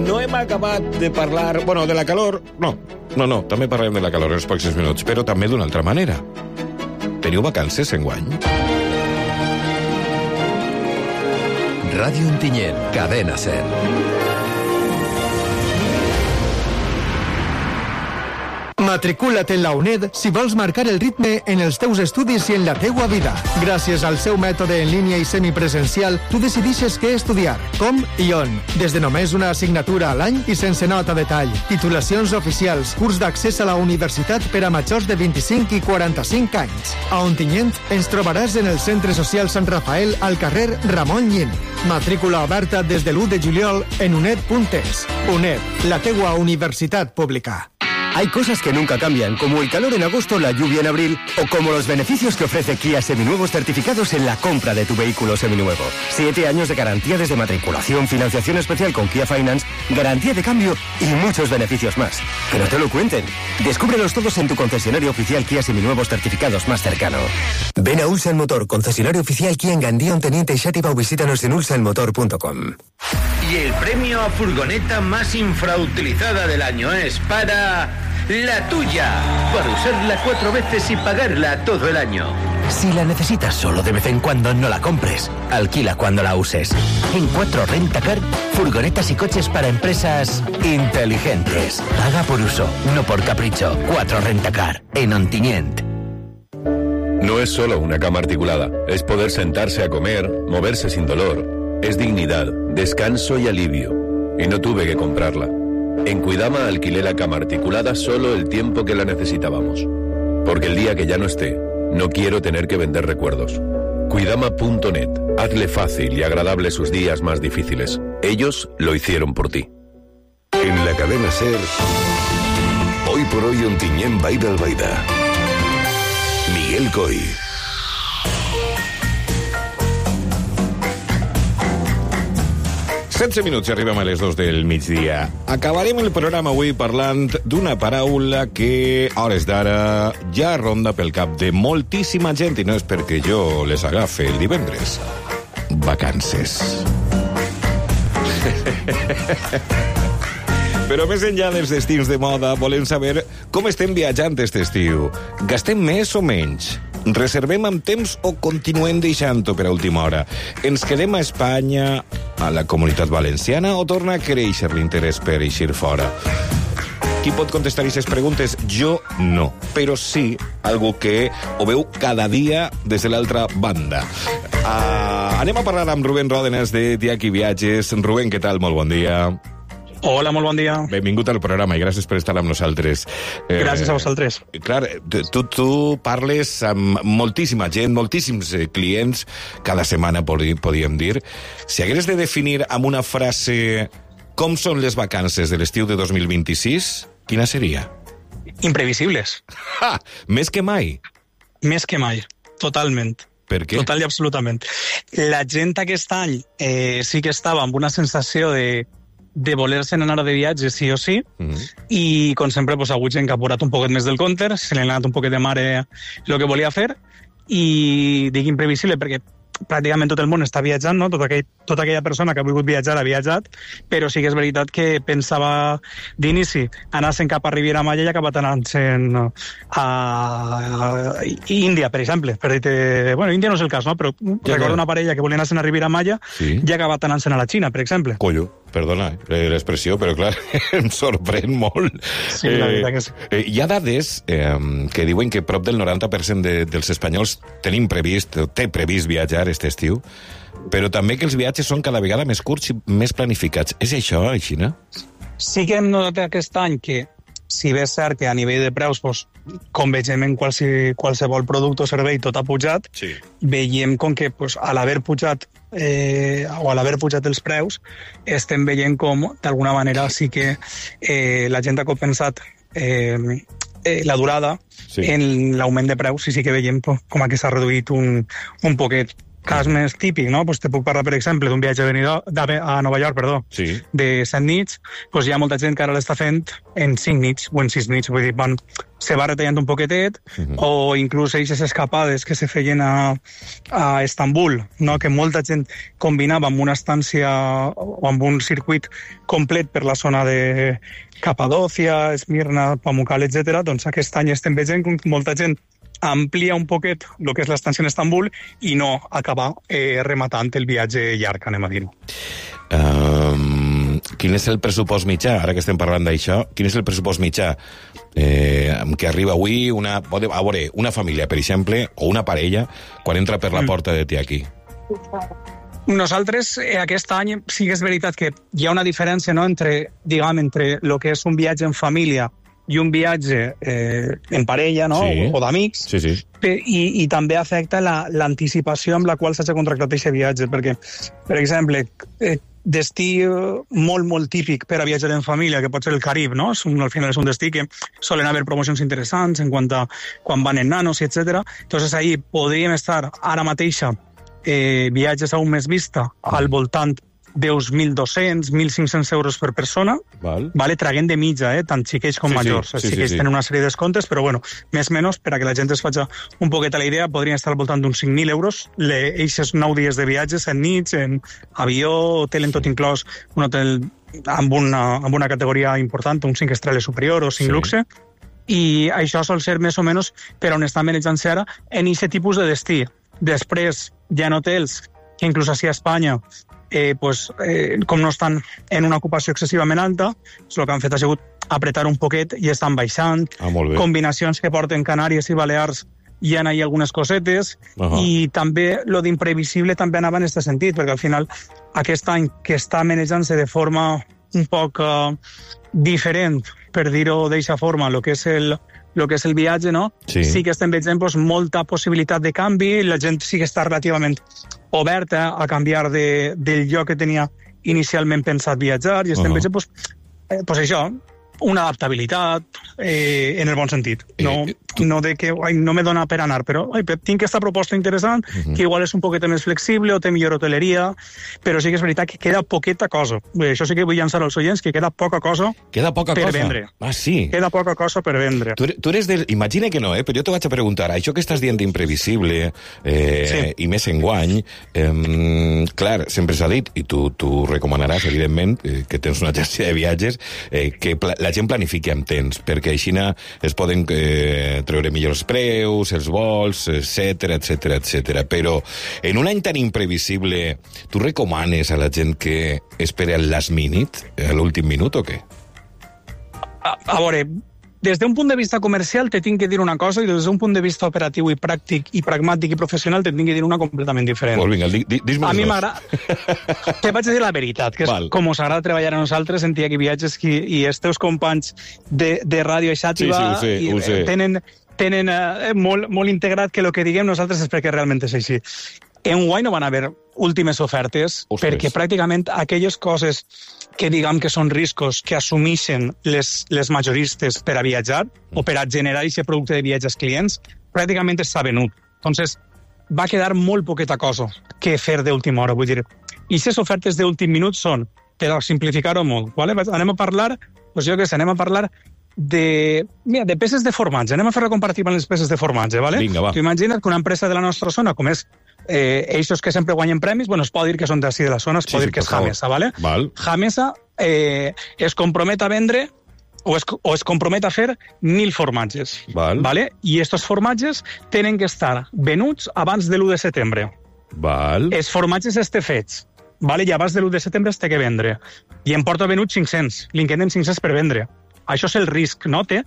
no hem acabat de parlar... Bueno, de la calor... No, també parlem de la calor en els pròxims minuts, però també d'una altra manera. Teniu vacances enguany? Ràdio Ontinyent, Cadena 100. Matricula't en la UNED si vols marcar el ritme en els teus estudis i en la teua vida. Gràcies al seu mètode en línia i semipresencial, tu decidixes què estudiar, com i on. Des de només una assignatura a l'any i sense nota de tall. Titulacions oficials, curs d'accés a la universitat per a majors de 25 i 45 anys. A Ontinyent ens trobaràs en el Centre Social Sant Rafael al carrer Ramon Llim. Matrícula oberta des de l'1 de juliol en uned.es. UNED, la teua universitat pública. Hay cosas que nunca cambian, como el calor en agosto, la lluvia en abril, o como los beneficios que ofrece Kia Seminuevos certificados en la compra de tu vehículo seminuevo. 7 años de garantía desde matriculación, financiación especial con Kia Finance, garantía de cambio y muchos beneficios más. Que no te lo cuenten. Descúbrelos todos en tu concesionario oficial Kia Seminuevos certificados más cercano. Ven a Ulsan Motor, concesionario oficial Kia en Gandía, Onteniente y Xàtiva, o visítanos en ulsanmotor.com. Y el premio a furgoneta más infrautilizada del año es para... La tuya, para usarla 4 veces y pagarla todo el año. Si la necesitas solo de vez en cuando, no la compres. Alquila cuando la uses. En 4 Rentacar, furgonetas y coches para empresas inteligentes. Paga por uso, no por capricho. 4 Rentacar, en Ontinyent. No es solo una cama articulada, es poder sentarse a comer, moverse sin dolor. Es dignidad, descanso y alivio. Y no tuve que comprarla. En Cuidama alquilé la cama articulada solo el tiempo que la necesitábamos. Porque el día que ya no esté, no quiero tener que vender recuerdos. Cuidama.net. Hazle fácil y agradable sus días más difíciles. Ellos lo hicieron por ti. En la cadena SER, hoy por hoy Ontinyent Baida Albaida. Miguel Coy. 16 minuts i arribem a les 2 del migdia. Acabarem el programa avui parlant d'una paraula que, a hores d'ara, ja ronda pel cap de moltíssima gent, i no és perquè jo les agafe el divendres. Vacances. Però més enllà dels destins de moda, volem saber com estem viatjant aquest estiu. Gastem més o menys? Reservem amb temps o continuem deixant-ho per a última hora? Ens quedem a Espanya, a la Comunitat Valenciana, o torna a créixer l'interès per eixir fora? Qui pot contestar aquestes preguntes? Jo no, però sí algú que ho veu cada dia des de l'altra banda. Anem a parlar amb Rubén Ròdenas de Diac i Viatges. Rubén, què tal? Molt bon dia. Hola, molt bon dia. Benvingut al programa i gràcies per estar amb nosaltres. Gràcies a vosaltres. Clar, tu parles amb moltíssima gent, moltíssims clients, cada setmana podríem dir. Si hagués de definir amb una frase com són les vacances de l'estiu de 2026, quina seria? Imprevisibles. Més que mai? Més que mai, totalment. Per què? Total i absolutament. La gent aquest any sí que estava amb una sensació de voler-se'n anar de viatge sí o sí, i com sempre ha hagut gent que ha apurat un poquet més del compte, se li ha anat un poquet de mare el que volia fer, i dic imprevisible perquè pràcticament tot el món està viatjant, no? Tota aquella persona que ha volgut viatjar ha viatjat, però sí que és veritat que pensava d'inici anar-se'n cap a Riviera Maya i ha acabat anant-se'n a Índia, per exemple. Per dir-te, bueno, Índia no és el cas, no? Però recordo una parella que volia anar-se'n a Riviera Maya i ha acabat anant-se'n a la Xina, per exemple. Collo, perdona l'expressió, però clar, em sorprèn molt. Sí, la veritat que sí. Hi ha dades que diuen que prop del 90% dels espanyols té previst viatjar aquest estiu, però també que els viatges són cada vegada més curts i més planificats. És això, Xina? Sí que hem notat aquest any que, si bé és cert que a nivell de preus, com veiem en qualsevol producte o servei, tot ha pujat, veiem com que a l'haver pujat o a l'haver pujat els preus, estem veient com, d'alguna manera, sí que la gent ha compensat la durada en l'augment de preus, i sí que veiem com que s'ha reduït un poquet. cas més típic, no? Pues te puc parlar, per exemple, d'un viatge a Nova York, de 7 nits, pues hi ha molta gent que ara l'està fent en 5 nits o en 6 nits, vull dir, se va retallant un poquetet, o inclús aquestes escapades que se feien a Estambul, no? Que molta gent combinava amb una estància o amb un circuit complet per la zona de Capadòcia, Esmirna, Pamukkale, etc. Doncs aquest any estem veient que molta gent amplia un poquet el que és l'estància en Estambul i no acabar rematant el viatge llarg, anem a dir-ho. Quin és el pressupost mitjà, ara que estem parlant d'això, quin és el pressupost mitjà amb què arriba avui una família, per exemple, o una parella, quan entra per la porta de aquí? Nosaltres, aquest any, sí que és veritat que hi ha una diferència, no?, entre el que és un viatge en família i un viatge en parella, no?, o d'amics, i també afecta l'anticipació amb la qual s'ha contractat aquest viatge, perquè, per exemple, destí molt, molt típic per a viatjar en família, que pot ser el Carib, no? Al final és un destí que solen haver promocions interessants en quant a quan van en nanos, etc. Entonces ahí podríem estar ara mateixa viatges a un mes vista al voltant d'uns 1.200, 1.500 euros per persona, traguent de mitja, tant xiquets com majors. Els xiquets tenen una sèrie de descomptes, però bueno, més o menys, per a que la gent es faci un poquet a la idea, podrien estar al voltant d'uns 5.000 euros, eixes 9 dies de viatges en nits, en avió, hotel en tot inclòs, un hotel amb una categoria important, un 5 estrelles superior o 5 luxe, i això sol ser més o menys per on està manejant-se ara en aquest tipus de destí. Després hi ha hotels que inclús així a Espanya com no estan en una ocupació excessivament alta, el que han fet ha sigut apretar un poquet i estan baixant. Combinacions que porten Canàries i Balears hi ha ahí algunes cosetes, i també lo d'imprevisible també anava en aquest sentit, perquè al final aquest any que està manejant-se de forma un poc diferent, per dir-ho d'aquesta forma, el que és el viatge, no? Sí que estem veient molta possibilitat de canvi, la gent sí que està relativament oberta a canviar del lloc que tenia inicialment pensat viatjar, i estem veient això, una adaptabilitat en el bon sentit. No de que no me dona per anar, però tinc aquesta proposta interessant, que igual és un poquet més flexible o té millor hoteleria, però sí que és veritat que queda poqueta cosa. Això sí que vull llançar als oients, que queda poca cosa per vendre. Ah, sí? Queda poca cosa per vendre. Tu eres del... Imagina que no, però jo te vaig a preguntar, això que estàs dient d'imprevisible i més enguany, clar, sempre s'ha dit, i tu recomanaràs, evidentment, que tens una agència de viatges, que la gent planifiqui amb temps, perquè així es poden treure millors preus, els vols, etc. Però en un any tan imprevisible, tu recomanes a la gent que esperi al last minute, a l'últim minut, o què? A veure, des d'un punt de vista comercial te tinc que dir una cosa, i des d'un punt de vista operatiu i pràctic i pragmàtic i professional te tinc que dir una completament diferent. Pues vinga, dis-me a mi m'agrada... Te vaig a dir la veritat, que és com us agrada treballar a nosaltres en Tiac i Viatges, i els teus companys de Ràdio Xàtiva tenen molt integrat que el que diguem nosaltres és perquè realment és així. Enguany no van haver últimes ofertes, perquè pràcticament aquelles coses que diguem que són riscos que assumeixen les majoristes per a viatjar o per a generar aquest producte de viatges clients, pràcticament s'ha venut. Entonces, va quedar molt poqueta cosa que fer d'última hora, vull dir. I aquestes ofertes d'últim minut són, per a simplificar-ho molt, anem a parlar, anem a parlar de peces de formatge. Anem a fer la comparativa amb les peces de formatge, ¿vale? Vinga, va. Tu imagina't que una empresa de la nostra zona, com és ells que sempre guanyen premis, es pot dir que són d'ací de la zona, es pot dir que és Hamesa, ¿vale? Hamesa es compromet a vendre o es compromet a fer 1.000 formatges, ¿vale? I aquests formatges tenen que estar venuts abans de l'1 de setembre. Els formatges fets, ¿vale? I abans de l'1 de setembre es té que vendre. I em porta venut 500, li queden 500 per vendre. Això és el risc, no? Té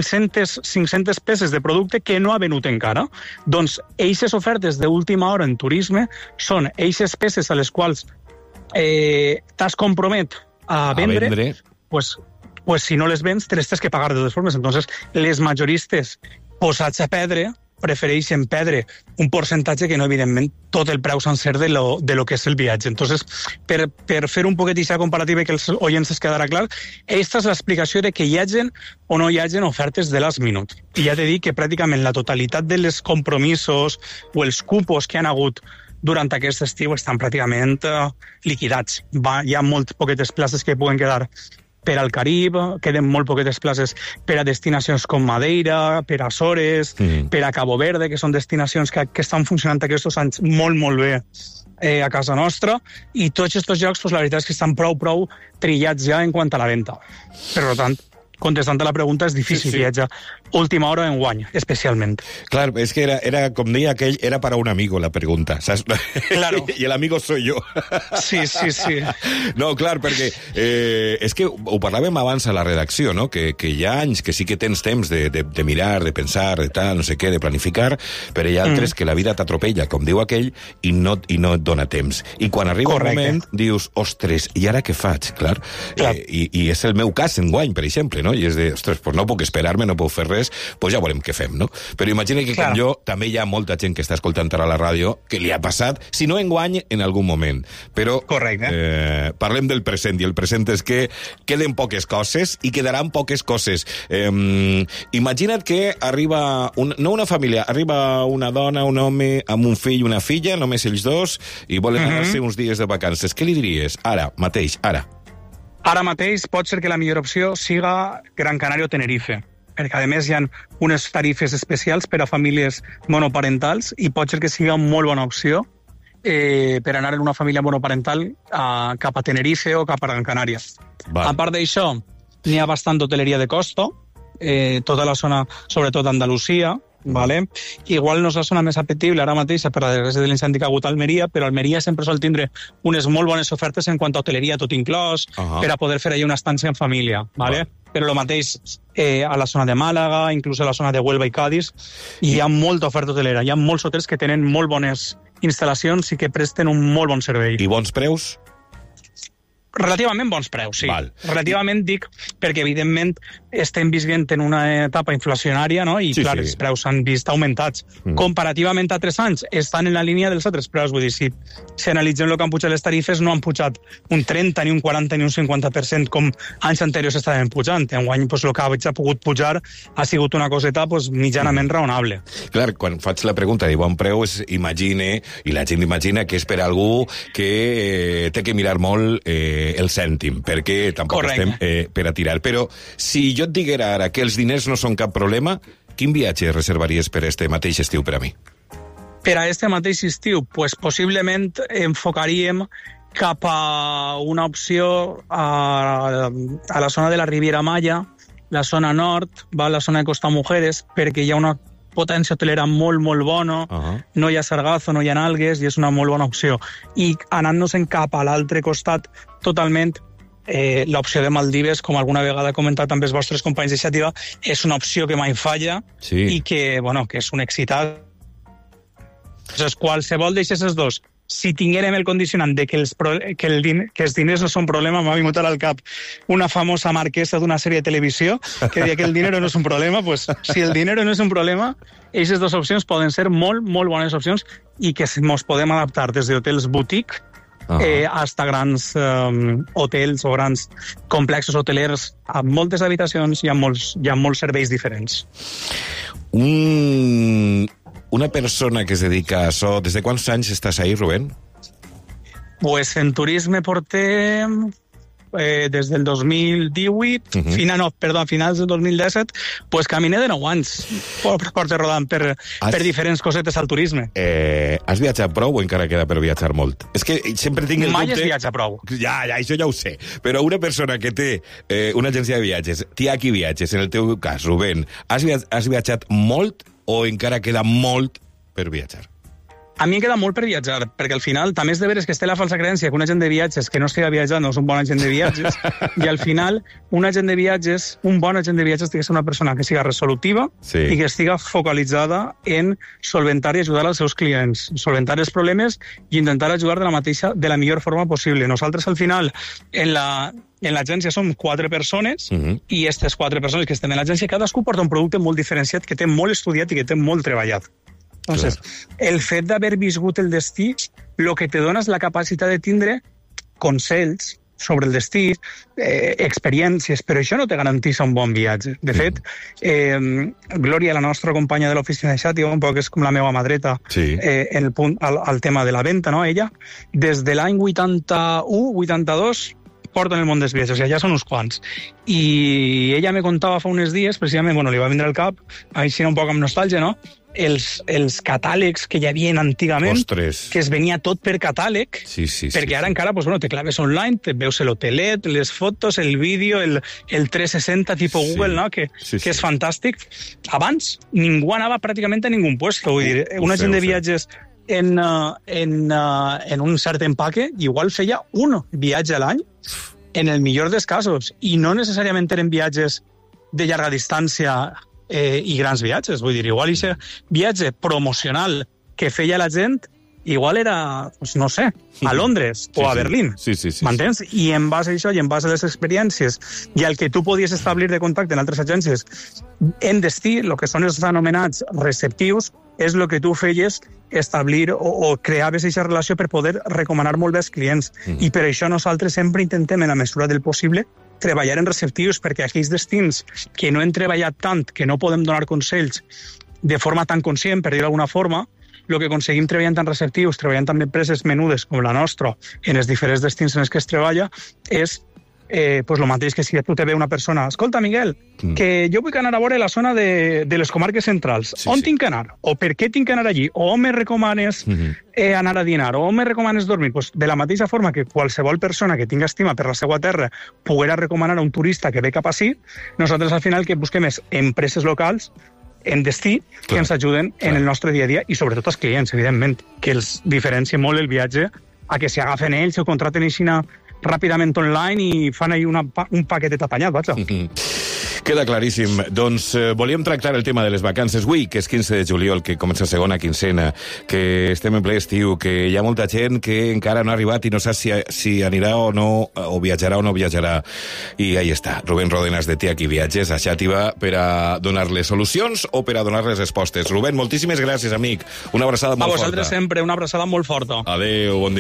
500 peces de producte que no ha venut encara. Doncs eixes ofertes d'última hora en turisme són eixes peces a les quals t'has compromet a vendre, pues si no les vens, te les tens que pagar de totes formes. Entonces, les majoristes posats a perdre prefereixen perdre un percentatge que no, evidentment, tot el preu sencer de lo que és el viatge. Entonces, per fer un poquet d'aquesta comparativa i que els oients es quedarà clar, aquesta és l'explicació de que hi hagin o no hi hagin ofertes de last minute. I ja t'he dit que pràcticament la totalitat dels compromisos o els cupos que han hagut durant aquest estiu estan pràcticament liquidats. Hi ha molt poquetes places que puguen quedar per al Carib, queden molt poquetes places per a destinacions com Madeira, per a Açores, per a Cabo Verde, que són destinacions que estan funcionant aquests anys molt, molt bé a casa nostra, i tots aquests llocs, la veritat és que estan prou trillats ja en quant a la venda. Per tant, contestant a la pregunta, és difícil viatjar última hora enguany, especialment. Clar, és que era com deia aquell, era para un amigo la pregunta, saps? Claro. I el amigo soy yo. Sí. No, clar, perquè és que ho parlàvem abans a la redacció, no? Que hi ha anys que sí que tens temps de mirar, de pensar, de tal, no sé què, de planificar, però hi ha altres que la vida t'atropella, com diu aquell, i no et dona temps. I quan arriba un moment, dius, ostres, i ara què faig? Clar. I és el meu cas enguany, per exemple, no? I és de, ostres, pues no puc esperar-me, no puc fer res, pues ja veurem què fem, no? Però imagina que com jo, també hi ha molta gent que està escoltant ara a la ràdio que li ha passat, si no enguany, en algun moment. Però parlem del present, i el present és que queden poques coses i quedaran poques coses. Imagina't que arriba, no una família, arriba una dona, un home, amb un fill i una filla, només ells dos, i volen anar-se uns dies de vacances. Què li diries? Ara mateix, ara. Ara mateix pot ser que la millor opció siga Gran Canària o Tenerife, perquè a més hi ha unes tarifes especials per a famílies monoparentals i pot ser que sigui una molt bona opció per anar en una família monoparental cap a Tenerife o cap a Gran Canària. A part d'això, n'hi ha bastant d'hoteleria de costa, tota la zona, sobretot Andalusia, vale? Igual no és la zona més apetible ara mateix per la desgràcia de l'incendi que ha hagut a Almeria, però Almeria sempre sol tindre unes molt bones ofertes en quant a hoteleria tot inclòs, per a poder fer allà una estància en família, vale? Però el mateix a la zona de Màlaga, inclús a la zona de Huelva i Cádiz, hi ha molta oferta hotelera, hi ha molts hotels que tenen molt bones instal·lacions i que presten un molt bon servei. I bons preus? Relativament bons preus, sí. Relativament dic perquè, evidentment, estem vivint en una etapa inflacionària, no? I, clar, els preus s'han vist augmentats. Comparativament a 3 anys, estan en la línia dels altres preus. Vull dir, si analitzem el que han pujat les tarifes, no han pujat un 30, ni un 40, ni un 50% com anys anteriors estaven pujant. Enguany, el que ha pogut pujar ha sigut una coseta mitjanament raonable. Clar, quan faig la pregunta de bon preu, imagine, i la gent imagina que és per algú que té que mirar molt el cèntim, perquè tampoc estem per a tirar. Però si jo et diguera ara que els diners no són cap problema, quin viatge reservaries per este mateix estiu per a mi? Per a este mateix estiu, pues possiblement enfocaríem cap a una opció a la zona de la Riviera Maya, la zona nord, la zona de Costa Mujeres, perquè hi ha una potència hotelera molt, molt bona, no hi ha sargazo, no hi ha algues, i és una molt bona opció. I anant-nos-en cap a l'altre costat, totalment, l'opció de Maldives, com alguna vegada he comentat amb els vostres companys d'iniciativa, és una opció que mai falla i que, que és un excitat. Qualsevol d'aquests dos, si tinguérem el condicionant de que els diners no són problema, m'ha vingut al cap una famosa marquesa d'una sèrie de televisió que deia que el dinero no és un problema, pues si el dinero no és un problema, aquestes dues opcions poden ser molt, molt bones opcions i que ens podem adaptar des d'hotels boutique hasta grans hotels o grans complexos hotelers amb moltes habitacions i amb molts serveis diferents. Una persona que es dedica a això, ¿desde cuántos años estás ahí, Rubén? Pues en turisme portem des del 2018, a finals del 2017, pues caminé de 9 anys. Porto rodant per diferents cosetes al turisme. Has viatjat prou o encara queda per viatjar molt? És que sempre tinc el dubte... Mai es viatja prou. Ja, això ja ho sé. Però una persona que té una agència de viatges, TIAKI Viatges, en el teu cas, Rubén, has viatjat molt o encara queda molt per viatjar? A mi em queda molt per viatjar, perquè al final també és de veres que es té la falsa creencia que un agent de viatges que no estiga viatjant no és un bon agent de viatges, i al final un agent de viatges, un bon agent de viatges té que ser una persona que siga resolutiva i que estiga focalitzada en solventar i ajudar els seus clients, solventar els problemes i intentar ajudar de la millor forma possible. Nosaltres al final en l'agència som 4 persones i aquestes 4 persones que estem en l'agència, cadascú porta un producte molt diferenciat, que té molt estudiat i que té molt treballat. Entonces, el fet d'haver viscut el destí, el que te dona és la capacitat de tindre consells sobre el destí, experiències, però això no te garanteix un bon viatge. De fet, Glòria, la nostra companya de l'oficina de Xàtiva, un poc és com la meva mà dreta en el punt, al tema de la venda, no? Ella, des de l'any 81-82, porta en el món dels viatges, ja són uns quants. I ella me contava fa uns dies, precisament, bueno, li va vindre al cap, així un poc amb nostàlgia, no?, els catàlegs que hi havia antigament, que es venia tot per catàleg, perquè ara encara te claves online, te veus l'hotelet, les fotos, el vídeo, el 360 tipus Google, no? Que és fantàstic. Abans ningú anava pràcticament a ningú puesto, vull dir, una gent de viatges en un cert empaque, igual feia un viatge a l'any, en el millor dels casos, i no necessàriament eren viatges de llarga distància i grans viatges. Vull dir, igual aquest viatge promocional que feia la gent, igual era, no sé, a Londres o a Berlín. M'entens? I en base a això, i en base a les experiències, i al que tu podies establir de contacte en altres agències, en destí, el que són els anomenats receptius, és el que tu feies establir o creaves aquesta relació per poder recomanar molt bé als clients. I per això nosaltres sempre intentem, en la mesura del possible, treballar en receptius, perquè aquells destins que no hem treballat tant, que no podem donar consells de forma tan conscient, per dir-ho d'alguna forma, el que aconseguim treballant en receptius, treballant amb empreses menudes com la nostra, en els diferents destins en els que es treballa, és el mateix que si tu te ve una persona, escolta, Miguel, que jo vull anar a veure la zona de les comarques centrals. On tinc que anar? O per què tinc que anar allí? O on me recomanes anar a dinar? O on me recomanes dormir? De la mateixa forma que qualsevol persona que tinga estima per la seva terra poguera recomanar a un turista que ve cap ací, nosaltres al final que busquem és empreses locals en destí que ens ajuden en el nostre dia a dia i sobretot els clients, evidentment, que els diferencia molt el viatge a que s'agafen ells o contraten aixina ràpidament online i fan ahí un paquetet apanyat, vaja. Queda claríssim. Doncs volíem tractar el tema de les vacances. Avui, que és 15 de juliol, que comença segona quincena, que estem en ple estiu, que hi ha molta gent que encara no ha arribat i no sap si anirà o no, o viatjarà o no viatjarà. I ahí està, Rubén Rodenas de Tiac i Viatges, a Xàtiva, per a donar-les solucions o per a donar-les respostes. Rubén, moltíssimes gràcies, amic. Una abraçada molt forta. A vosaltres sempre, una abraçada molt forta. Adéu, bon dia.